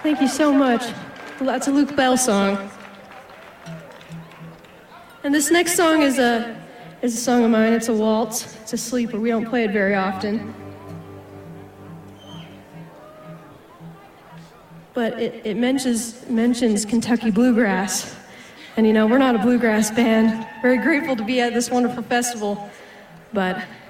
Thank you so much. That's a Luke Bell song. And this next song is a song of mine. It's a waltz. It's a sleeper. We don't play it very often. But it mentions Kentucky bluegrass. And you know, we're not a bluegrass band. Very grateful to be at this wonderful festival. But